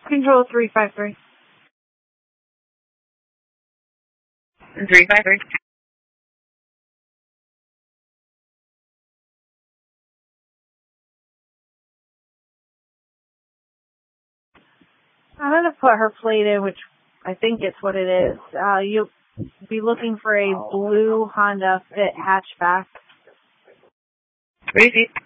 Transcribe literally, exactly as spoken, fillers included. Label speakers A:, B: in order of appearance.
A: Control three five three.
B: three five three.
A: I'm going to put her plate in, which I think it's what it is. Uh, you'll be looking for a blue Honda Fit hatchback.
B: Crazy.